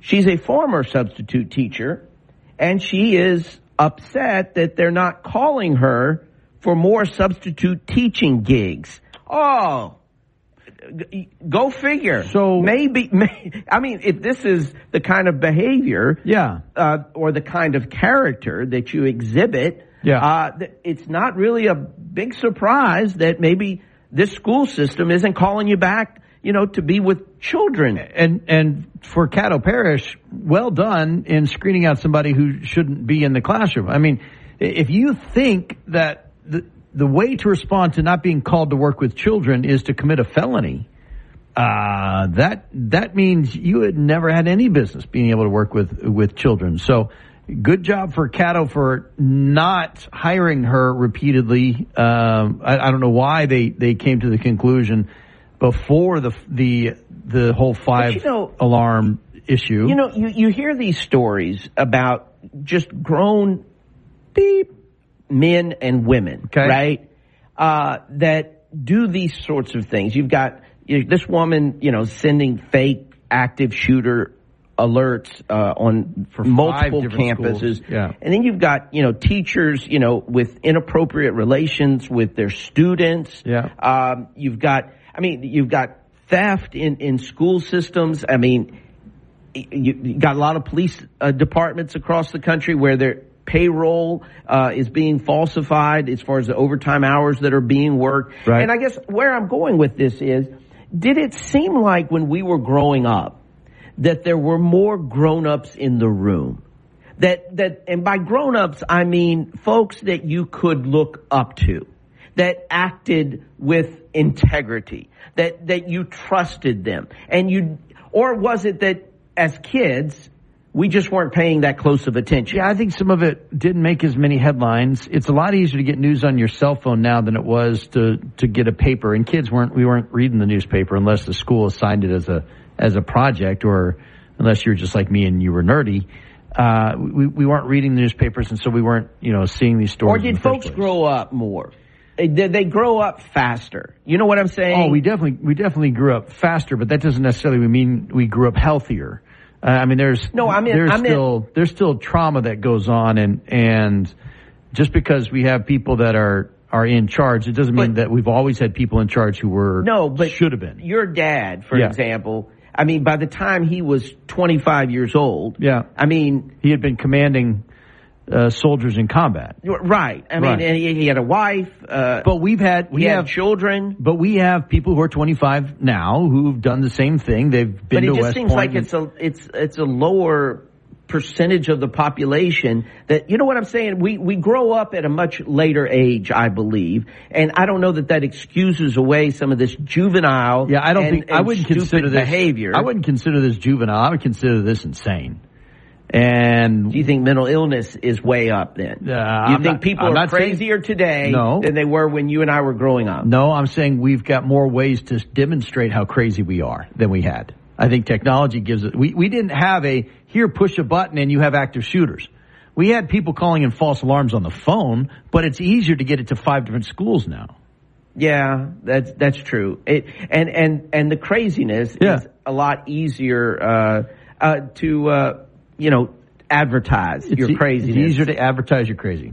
She's a former substitute teacher, and she is upset that they're not calling her for more substitute teaching gigs. Oh, go figure. So maybe I mean, if this is the kind of behavior, or the kind of character that you exhibit, it's not really a big surprise that maybe this school system isn't calling you back, to be with children. And for Caddo Parish, well done in screening out somebody who shouldn't be in the classroom. I mean, if you think that the way to respond to not being called to work with children is to commit a felony, that means you had never had any business being able to work with children. So good job for Caddo for not hiring her repeatedly. I don't know why they came to the conclusion before the whole 5 alarm issue. You hear these stories about just grown men and women, right? That do these sorts of things. You've got this woman, sending fake active shooter alerts on multiple campuses. And then you've got, teachers, with inappropriate relations with their students. You've got theft in school systems. I mean, you got a lot of police departments across the country where their payroll is being falsified as far as the overtime hours that are being worked. Right. And I guess where I'm going with this is, did it seem like when we were growing up that there were more grown-ups in the room? And by grown-ups, I mean folks that you could look up to, that acted with integrity, that you trusted them. Or was it that as kids, we just weren't paying that close of attention? Yeah, I think some of it didn't make as many headlines. It's a lot easier to get news on your cell phone now than it was to get a paper. And kids we weren't reading the newspaper unless the school assigned it as a project, or unless you were just like me and you were nerdy. We weren't reading the newspapers, and so we weren't, seeing these stories. Or did folks grow up more? Did they grow up faster? You know what I'm saying? Oh, we definitely grew up faster, but that doesn't necessarily mean we grew up healthier. I mean, there's still trauma that goes on, and just because we have people that are in charge, it doesn't mean that we've always had people in charge who should have been. Your dad, for example, I mean, by the time he was 25 years old, I mean, he had been commanding soldiers in combat. Right. I mean, and he had a wife. But we have children. But we have people who are 25 now who've done the same thing. They've been to West Point. But it just seems like it's a lower percentage of the population that, you know what I'm saying? We grow up at a much later age, I believe, and I don't know that excuses away some of this juvenile. Yeah, I wouldn't consider this behavior. I wouldn't consider this juvenile. I would consider this insane. And do you think mental illness is way up then? You think people are crazier today than they were when you and I were growing up? No, I'm saying we've got more ways to demonstrate how crazy we are than we had. I think technology gives it. We didn't have here, push a button and you have active shooters. We had people calling in false alarms on the phone, but it's easier to get it to 5 different schools now. Yeah, that's true. And the craziness is a lot easier to advertise your craziness. It's easier to advertise you're crazy.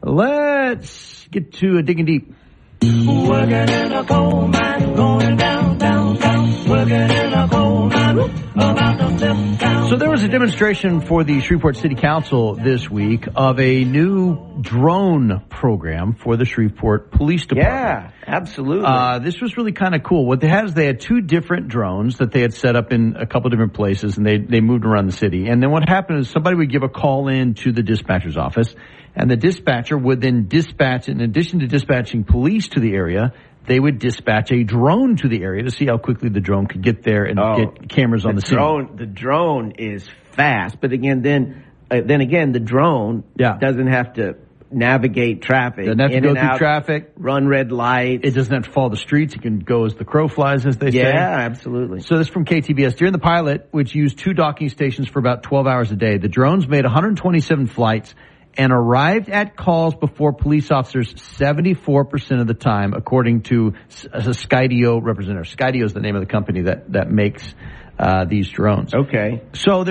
Let's get to digging deep. Working in a coal mine, going down, down, down. Working in a coal mine, about to step down. So there was a demonstration for the Shreveport City Council this week of a new drone program for the Shreveport Police Department. Yeah, absolutely. This was really kind of cool. What they had 2 different drones that they had set up in a couple of different places, and they moved around the city. And then what happened is somebody would give a call in to the dispatcher's office, and the dispatcher would then dispatch, in addition to dispatching police to the area, they would dispatch a drone to the area to see how quickly the drone could get there and get cameras on the scene. The drone is fast, but again, the drone doesn't have to navigate traffic. Doesn't have to go through traffic, run red lights. It doesn't have to follow the streets. It can go as the crow flies, as they say. Yeah, absolutely. So this is from KTBS. During the pilot, which used 2 docking stations for about 12 hours a day, the drones made 127 flights and arrived at calls before police officers 74% of the time, according to a Skydio representative. Skydio is the name of the company that makes these drones. Okay. So